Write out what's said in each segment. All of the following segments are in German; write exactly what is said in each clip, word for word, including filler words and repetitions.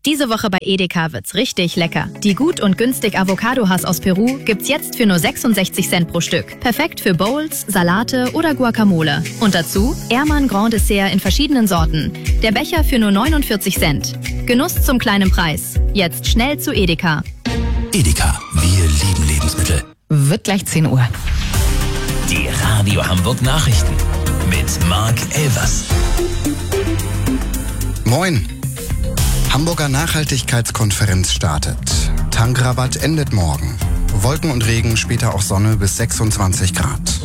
Diese Woche bei Edeka wird's richtig lecker. Die gut und günstig Avocado-Hass aus Peru gibt's jetzt für nur sechsundsechzig Cent pro Stück. Perfekt für Bowls, Salate oder Guacamole. Und dazu Ehrmann Grand Dessert in verschiedenen Sorten. Der Becher für nur neunundvierzig Cent. Genuss zum kleinen Preis. Jetzt schnell zu Edeka. Edeka, wir lieben Lebensmittel. Wird gleich zehn Uhr. Die Radio Hamburg Nachrichten mit Marc Elvers. Moin. Hamburger Nachhaltigkeitskonferenz startet. Tankrabatt endet morgen. Wolken und Regen, später auch Sonne bis sechsundzwanzig Grad.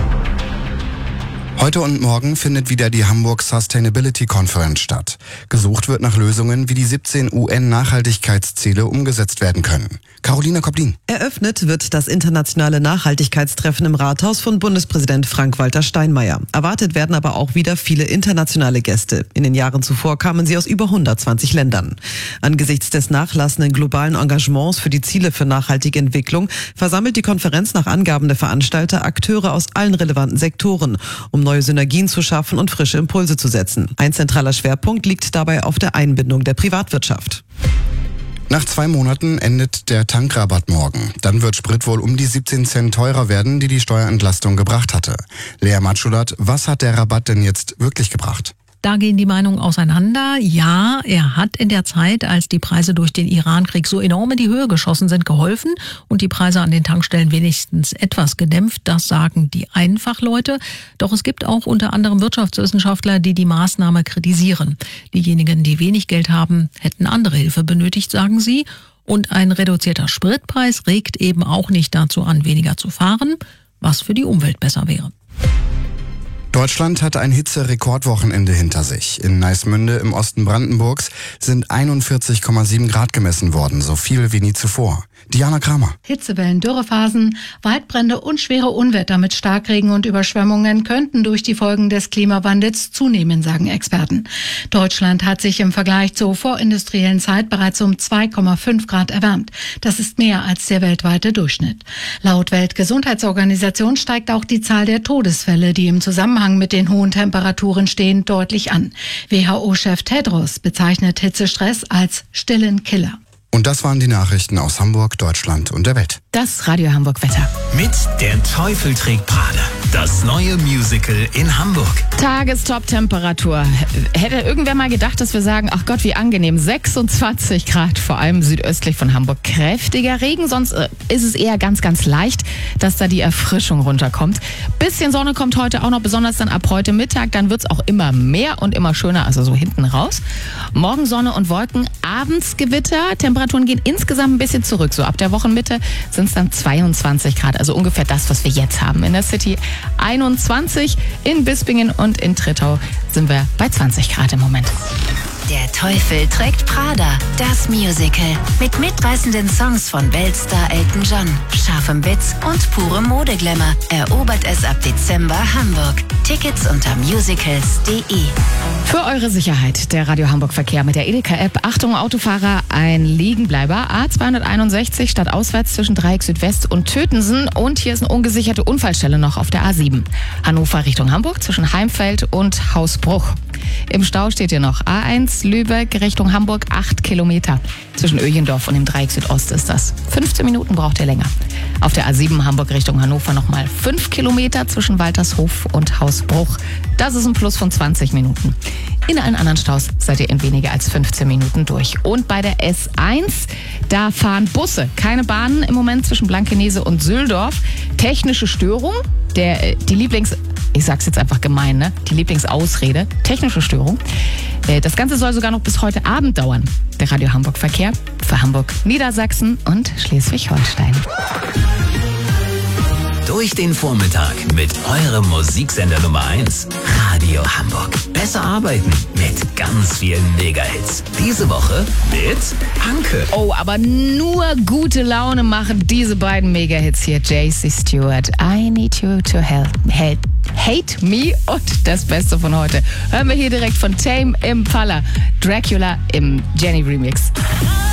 Heute und morgen findet wieder die Hamburg Sustainability Conference statt. Gesucht wird nach Lösungen, wie die siebzehn U N-Nachhaltigkeitsziele umgesetzt werden können. Carolina Koblin. Eröffnet wird das internationale Nachhaltigkeitstreffen im Rathaus von Bundespräsident Frank-Walter Steinmeier. Erwartet werden aber auch wieder viele internationale Gäste. In den Jahren zuvor kamen sie aus über hundertzwanzig Ländern. Angesichts des nachlassenden globalen Engagements für die Ziele für nachhaltige Entwicklung versammelt die Konferenz nach Angaben der Veranstalter Akteure aus allen relevanten Sektoren, um neue Synergien zu schaffen und frische Impulse zu setzen. Ein zentraler Schwerpunkt liegt dabei auf der Einbindung der Privatwirtschaft. Nach zwei Monaten endet der Tankrabatt morgen. Dann wird Sprit wohl um die siebzehn Cent teurer werden, die die Steuerentlastung gebracht hatte. Lea Matschulat, was hat der Rabatt denn jetzt wirklich gebracht? Da gehen die Meinungen auseinander. Ja, er hat in der Zeit, als die Preise durch den Irankrieg so enorm in die Höhe geschossen sind, geholfen und die Preise an den Tankstellen wenigstens etwas gedämpft. Das sagen die Einfachleute. Doch es gibt auch unter anderem Wirtschaftswissenschaftler, die die Maßnahme kritisieren. Diejenigen, die wenig Geld haben, hätten andere Hilfe benötigt, sagen sie. Und ein reduzierter Spritpreis regt eben auch nicht dazu an, weniger zu fahren, was für die Umwelt besser wäre. Deutschland hat ein Hitze-Rekordwochenende hinter sich. In Neismünde im Osten Brandenburgs sind einundvierzig Komma sieben Grad gemessen worden, so viel wie nie zuvor. Diana Kramer. Hitzewellen, Dürrephasen, Waldbrände und schwere Unwetter mit Starkregen und Überschwemmungen könnten durch die Folgen des Klimawandels zunehmen, sagen Experten. Deutschland hat sich im Vergleich zur vorindustriellen Zeit bereits um zwei Komma fünf Grad erwärmt. Das ist mehr als der weltweite Durchschnitt. Laut Weltgesundheitsorganisation steigt auch die Zahl der Todesfälle, die im Zusammenhang mit den hohen Temperaturen stehen, deutlich an. W H O-Chef Tedros bezeichnet Hitzestress als stillen Killer. Und das waren die Nachrichten aus Hamburg, Deutschland und der Welt. Das Radio Hamburg Wetter. Mit Der Teufel trägt Prada. Das neue Musical in Hamburg. Tagestop-Temperatur. Hätte irgendwer mal gedacht, dass wir sagen, ach Gott, wie angenehm. sechsundzwanzig Grad, vor allem südöstlich von Hamburg. Kräftiger Regen, sonst äh, ist es eher ganz, ganz leicht, dass da die Erfrischung runterkommt. Bisschen Sonne kommt heute auch noch, besonders dann ab heute Mittag. Dann wird es auch immer mehr und immer schöner, also so hinten raus. Morgen Sonne und Wolken, abends Gewitter. Temperaturen gehen insgesamt ein bisschen zurück. So ab der Wochenmitte sind es dann zweiundzwanzig Grad, also ungefähr das, was wir jetzt haben. In der City einundzwanzig, in Bispingen und in Trittau sind wir bei zwanzig Grad im Moment. Der Teufel trägt Prada, das Musical. Mit mitreißenden Songs von Weltstar Elton John, scharfem Witz und purem Modeglamour erobert es ab Dezember Hamburg. Tickets unter musicals punkt de. Für eure Sicherheit der Radio Hamburg Verkehr mit der Edeka-App. Achtung Autofahrer, ein Liegenbleiber. A zweihunderteinundsechzig stadtauswärts zwischen Dreieck Südwest und Tötensen. Und hier ist eine ungesicherte Unfallstelle noch auf der A sieben. Hannover Richtung Hamburg zwischen Heimfeld und Hausbruch. Im Stau steht hier noch A eins Lübeck Richtung Hamburg, acht Kilometer. Zwischen Öjendorf und dem Dreieck Südost ist das. fünfzehn Minuten braucht ihr länger. Auf der A sieben Hamburg Richtung Hannover nochmal fünf Kilometer zwischen Waltershof und Hausbruch. Das ist ein Plus von zwanzig Minuten. In allen anderen Staus seid ihr in weniger als fünfzehn Minuten durch. Und bei der S eins, da fahren Busse, keine Bahnen im Moment zwischen Blankenese und Süldorf. Technische Störung, der, die Lieblings... Ich sag's jetzt einfach gemein, ne? Die Lieblingsausrede. Technische Störung. Das Ganze soll sogar noch bis heute Abend dauern. Der Radio Hamburg Verkehr für Hamburg, Niedersachsen und Schleswig-Holstein. Durch den Vormittag mit eurem Musiksender Nummer eins. Radio Hamburg. Besser arbeiten mit ganz vielen Mega-Hits. Diese Woche mit Anke. Oh, aber nur gute Laune machen diese beiden Mega-Hits hier. J C Stewart, I Need You to Help, help Hate Me und das Beste von heute. Hören wir hier direkt von Tame Impala, Dracula im Jenny Remix.